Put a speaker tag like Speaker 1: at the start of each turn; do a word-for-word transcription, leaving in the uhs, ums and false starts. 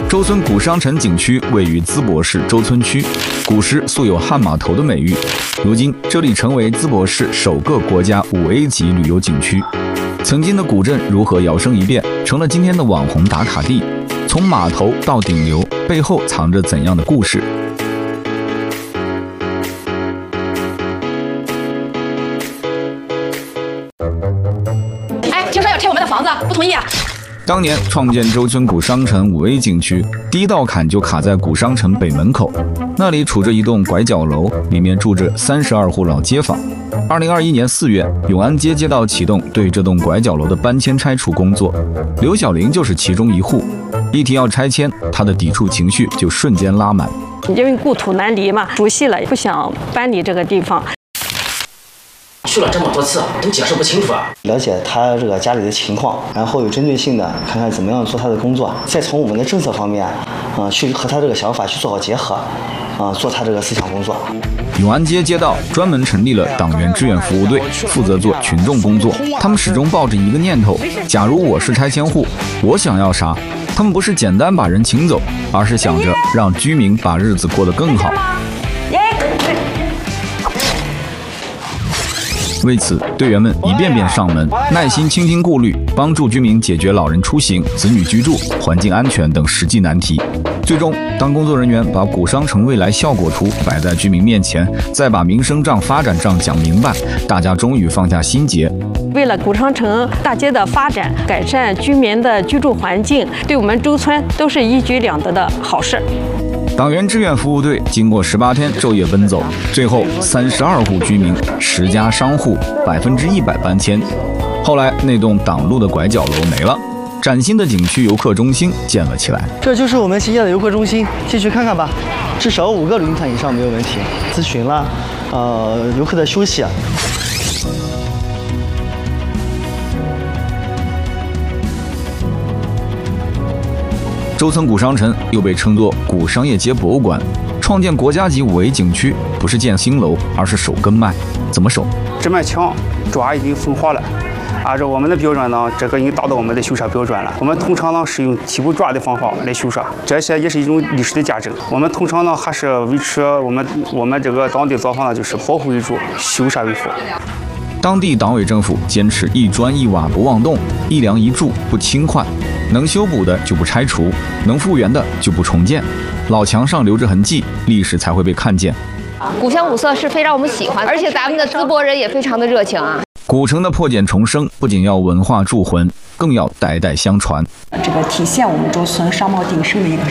Speaker 1: 周村古商城景区位于淄博市周村区，古时素有汉码头的美誉。如今，这里成为淄博市首个国家五 A 级旅游景区。曾经的古镇如何摇身一变，成了今天的网红打卡地？从码头到顶流，背后藏着怎样的故事？
Speaker 2: 哎，听说要拆我们的房子，不同意啊！
Speaker 1: 当年创建周村古商城五 A 景区，第一道坎就卡在古商城北门口，那里处着一栋拐角楼，里面住着三十二户老街坊。二零二一年四月，永安街街道启动对这栋拐角楼的搬迁拆除工作，刘小玲就是其中一户。一提要拆迁，她的抵触情绪就瞬间拉满。
Speaker 3: 因为故土难离嘛，熟悉了，不想搬离这个地方。
Speaker 4: 去了这么多次，都解释不清楚啊！
Speaker 5: 了解他这个家里的情况，然后有针对性的看看怎么样做他的工作，再从我们的政策方面，啊、呃，去和他这个想法去做好结合，啊、呃，做他这个思想工作。
Speaker 1: 永安街街道专门成立了党员志愿服务队，负责做群众工作。他们始终抱着一个念头：假如我是拆迁户，我想要啥？他们不是简单把人请走，而是想着让居民把日子过得更好。为此，队员们一遍遍上门，耐心倾听顾虑，帮助居民解决老人出行、子女居住、环境安全等实际难题。最终，当工作人员把古商城未来效果图摆在居民面前，再把民生账、发展账讲明白，大家终于放下心结。
Speaker 3: 为了古商城大街的发展，改善居民的居住环境，对我们周村都是一举两得的好事。
Speaker 1: 党员志愿服务队经过十八天昼夜奔走，最后三十二户居民、十家商户，百分之一百搬迁。后来那栋挡路的拐角楼没了，崭新的景区游客中心建了起来。
Speaker 5: 这就是我们新建的游客中心，进去看看吧。至少五个旅行团以上没有问题。咨询啦，呃，游客的休息。
Speaker 1: 周村古商城又被称作古商业街博物馆。创建国家级五 A 景区不是建新楼，而是守根脉。怎么守？
Speaker 6: 这面墙砖已经风化了，按照我们的标准呢，这个已经达到我们的修缮标准了。我们通常呢是用起步砖的方法来修缮，这些也是一种历史的价值。我们通常呢还是维持我们我们这个当地做法呢，就是保护为主，修缮为辅。
Speaker 1: 当地党委政府坚持一砖一瓦不妄动，一梁一柱不轻换，能修补的就不拆除，能复原的就不重建。老墙上留着痕迹，历史才会被看见。
Speaker 2: 古香古色是非常我们喜欢，而且咱们的淄博人也非常的热情啊。
Speaker 1: 古城的破茧重生，不仅要文化铸魂，更要代代相传。
Speaker 7: 这个体现我们周村商贸鼎盛的一个